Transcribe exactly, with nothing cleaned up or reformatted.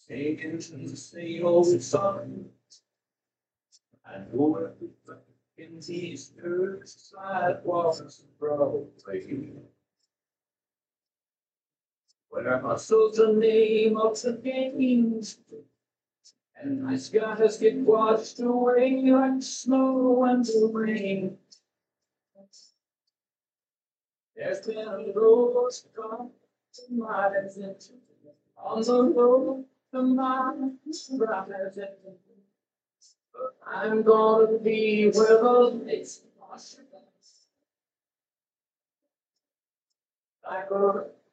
taken to the same old sun. I know everything in these earth sidewalks Broadway. Where hustle's the name of the games, and my skies get washed away like snow and the rain. There's been a road gone to my head, on the road to my rise. But I'm gonna be where the lakes wash like a